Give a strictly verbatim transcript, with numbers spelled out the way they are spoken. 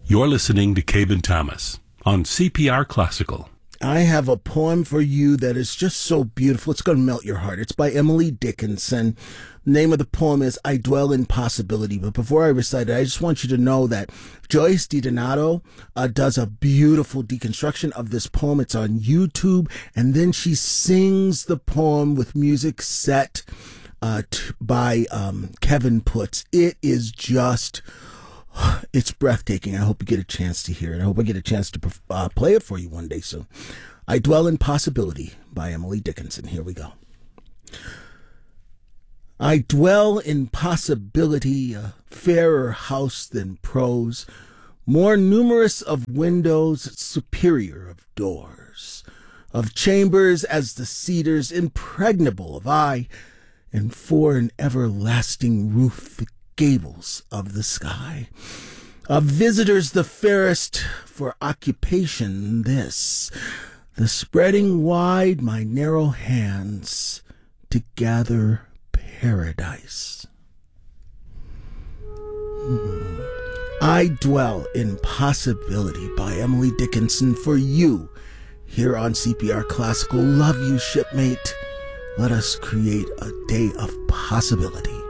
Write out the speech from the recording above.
You're listening to Cabe and Thomas on C P R Classical. I have a poem for you that is just so beautiful. It's going to melt your heart. It's by Emily Dickinson. The name of the poem is I Dwell in Possibility. But before I recite it, I just want you to know that Joyce DiDonato uh, does a beautiful deconstruction of this poem. It's on YouTube. And then she sings the poem with music set uh, t- by um, Kevin Putz. It is just... It's breathtaking. I hope you get a chance to hear it. I hope I get a chance to uh, play it for you one day soon. I Dwell in Possibility by Emily Dickinson. Here we go. I dwell in possibility, a fairer house than prose, more numerous of windows, superior of doors, of chambers as the cedars, impregnable of eye, and for an everlasting roof the gables of the sky. Of visitors the fairest for occupation this, the spreading wide my narrow hands to gather paradise. Hmm. I Dwell in Possibility by Emily Dickinson for you here on C P R Classical. Love you, shipmate. Let us create a day of possibility.